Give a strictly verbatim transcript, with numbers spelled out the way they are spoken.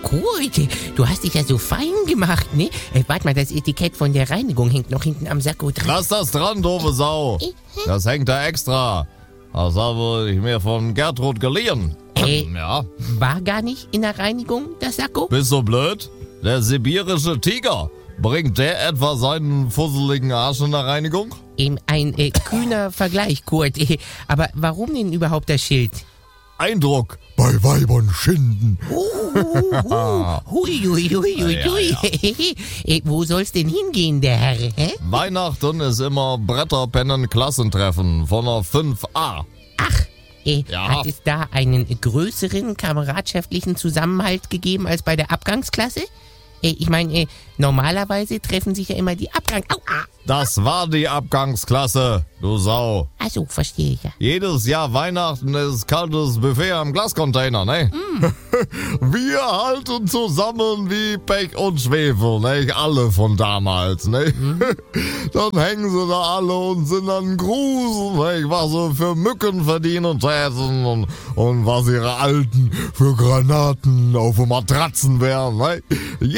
Kurt, du hast dich ja so fein gemacht, ne? Äh, warte mal, das Etikett von der Reinigung hängt noch hinten am Sakko dran. Lass das dran, doofe Sau. Das hängt da extra. Das habe ich mir von Gertrud geliehen. Äh, Ja. War gar nicht in der Reinigung, das Sakko? Bist du blöd? Der sibirische Tiger. Bringt der etwa seinen fusseligen Arsch in der Reinigung? Ähm, ein äh, kühner Vergleich, Kurt. Äh, aber warum denn überhaupt das Schild? Eindruck bei Weibern schinden. Hui, hui, hui, hui, Ja, hui. Äh, wo soll's denn hingehen, der Herr? Hä? Weihnachten ist immer Bretterpennen-Klassentreffen von der fünf a. Ach, äh, Ja. hat es da einen größeren kameradschaftlichen Zusammenhalt gegeben als bei der Abgangsklasse? Äh, ich meine, äh, normalerweise treffen sich ja immer die Abgang... Au, ah. Das war die Abgangsklasse, du Sau. Ach so, verstehe ich ja. Jedes Jahr Weihnachten ist kaltes Buffet am Glascontainer, ne? Mm. Wir halten zusammen wie Pech und Schwefel, ne? Alle von damals, ne? Mm. Dann hängen sie da alle und sind dann Grusen, ne? Was sie für Mücken verdienen täten und, und was ihre Alten für Granaten auf den Matratzen wären, ne?